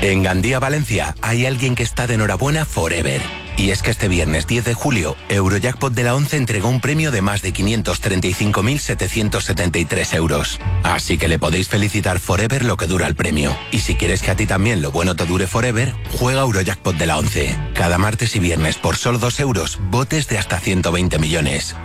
En Gandía, Valencia, hay alguien que está de enhorabuena forever. Y es que este viernes 10 de julio, Eurojackpot de la 11 entregó un premio de más de 535.773 euros. Así que le podéis felicitar forever lo que dura el premio. Y si quieres que a ti también lo bueno te dure forever, juega Eurojackpot de la 11. Cada martes y viernes por solo 2 euros, botes de hasta 120 millones.